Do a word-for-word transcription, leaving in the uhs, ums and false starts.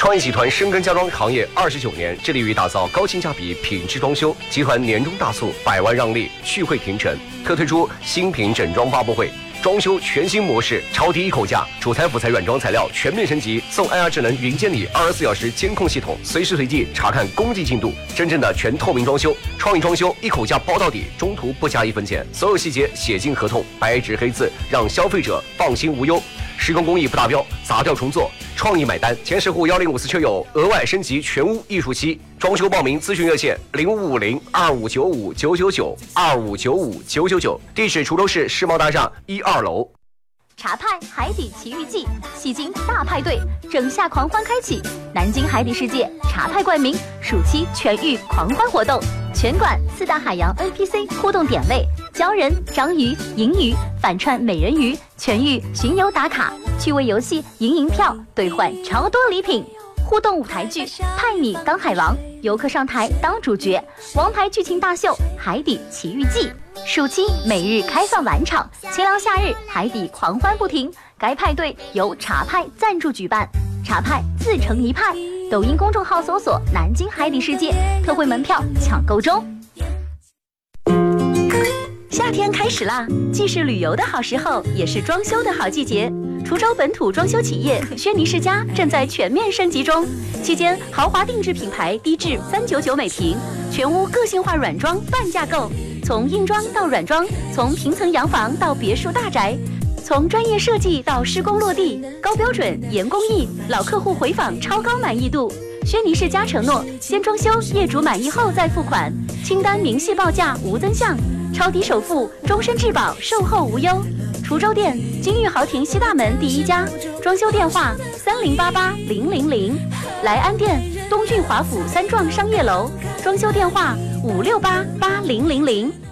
创意集团深耕家装行业二十九年，致力于打造高性价比、品质装修。集团年终大促，百万让利，续会平成，特推出新品整装发布会。装修全新模式，超低一口价，主材辅材软装材料全面升级，送 I R 智能云监理二十四小时监控系统，随时随地查看工地进度，真正的全透明装修。创意装修一口价包到底，中途不加一分钱，所有细节写进合同，白纸黑字，让消费者放心无忧。施工工艺不达标，砸掉重做，创意买单。前十户幺零五四车友额外升级全屋艺术漆，装修报名咨询热线零五五零二五九五九九九二五九五九九九，地址滁州市世贸大厦一二楼。 茶派海底奇遇记，戏精大派对，整夏狂欢开启，南京海底世界茶派冠名暑期全域狂欢活动，全馆四大海洋 N P C 互动点位，鲛人、章鱼、银鱼反串美人鱼，全域巡游打卡，趣味游戏赢银票兑换超多礼品，互动舞台剧派你当海王，游客上台当主角，王牌剧情大秀海底奇遇记。暑期每日开放晚场，清凉夏日海底狂欢不停。该派对由茶派赞助举办，茶派自成一派。抖音公众号搜索“南京海底世界”，特惠门票抢购中。夏天开始啦，既是旅游的好时候，也是装修的好季节。滁州本土装修企业轩尼诗家正在全面升级中，期间豪华定制品牌低至三九九每平，全屋个性化软装半价购。从硬装到软装，从平层洋房到别墅大宅，从专业设计到施工落地，高标准严工艺，老客户回访超高满意度。轩尼诗家承诺，先装修，业主满意后再付款，清单明细报价无增项，超低首付，终身质保，售后无忧。滁州店金玉豪庭西大门第一家，装修电话三零八八零零零。莱安店东郡华府三幢商业楼，装修电话五六八八零零零。